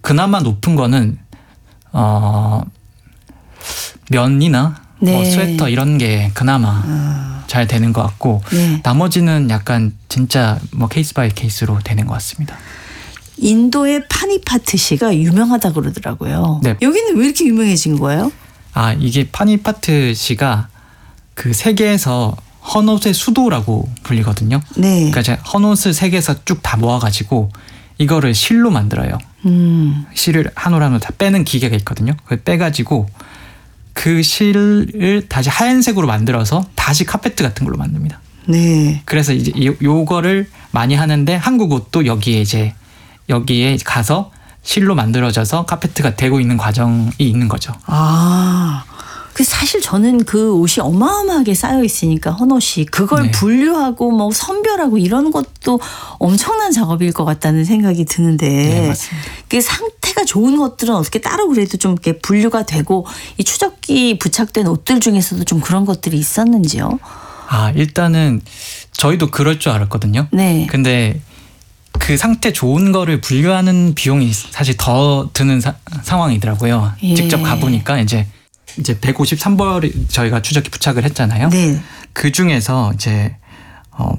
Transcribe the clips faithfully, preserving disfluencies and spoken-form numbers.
그나마 높은 거는 어, 면이나 네. 뭐 스웨터 이런 게 그나마 아. 잘 되는 것 같고 네. 나머지는 약간 진짜 뭐 케이스 바이 케이스로 되는 것 같습니다. 인도의 파니파트시가 유명하다 그러더라고요. 네. 여기는 왜 이렇게 유명해진 거예요? 아 이게 파니파트시가 그 세계에서 헌옷의 수도라고 불리거든요. 네. 그러니까 이제 헌옷을 세계에서 쭉 다 모아가지고 이거를 실로 만들어요. 음. 실을 한 올 한 올 다 빼는 기계가 있거든요. 그걸 빼가지고 그 실을 다시 하얀색으로 만들어서 다시 카페트 같은 걸로 만듭니다. 네. 그래서 이제 요, 요거를 많이 하는데 한국 옷도 여기에 이제 여기에 가서 실로 만들어져서 카페트가 되고 있는 과정이 있는 거죠. 아. 그 사실 저는 그 옷이 어마어마하게 쌓여 있으니까 헌옷이 그걸 네. 분류하고 뭐 선별하고 이런 것도 엄청난 작업일 것 같다는 생각이 드는데 네, 맞습니다. 그 상태가 좋은 것들은 어떻게 따로 그래도 좀 이렇게 분류가 되고 이 추적기 부착된 옷들 중에서도 좀 그런 것들이 있었는지요? 아 일단은 저희도 그럴 줄 알았거든요. 네. 근데 그 상태 좋은 거를 분류하는 비용이 사실 더 드는 사, 상황이더라고요. 예. 직접 가보니까 이제 이제 백오십삼 벌이 저희가 추적기 부착을 했잖아요. 네. 그 중에서 이제 어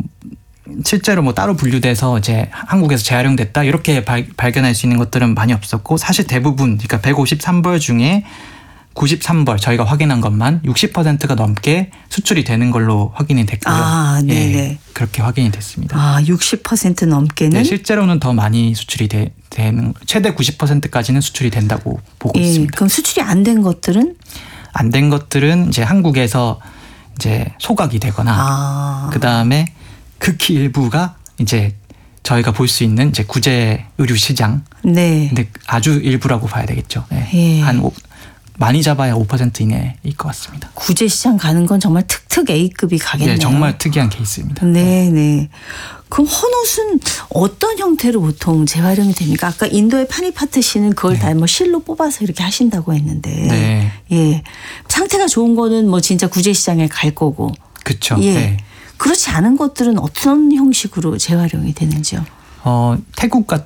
실제로 뭐 따로 분류돼서 이제 한국에서 재활용됐다 이렇게 발, 발견할 수 있는 것들은 많이 없었고 사실 대부분 그러니까 백오십삼 벌 중에 구십삼 벌 저희가 확인한 것만 육십 퍼센트가 넘게 수출이 되는 걸로 확인이 됐고요. 아, 네네. 예, 그렇게 확인이 됐습니다. 아, 육십 퍼센트 넘게는? 네, 실제로는 더 많이 수출이 되, 되는 최대 구십 퍼센트까지는 수출이 된다고 보고 예, 있습니다. 그럼 수출이 안 된 것들은? 안 된 것들은 이제 한국에서 이제 소각이 되거나 아. 그 다음에 극히 일부가 이제 저희가 볼 수 있는 이제 구제 의류 시장. 네. 근데 아주 일부라고 봐야 되겠죠. 네. 예. 한 오, 많이 잡아야 오 퍼센트 이내일 것 같습니다. 구제 시장 가는 건 정말 특특 A급이 가겠네요. 네, 정말 특이한 케이스입니다. 네, 네. 그럼 헌옷은 어떤 형태로 보통 재활용이 됩니까? 아까 인도의 파니파트 씨는 그걸 네. 다 뭐 실로 뽑아서 이렇게 하신다고 했는데, 네. 예, 상태가 좋은 거는 뭐 진짜 구제 시장에 갈 거고, 그렇죠. 예, 네. 그렇지 않은 것들은 어떤 형식으로 재활용이 되는지요? 어, 태국 같은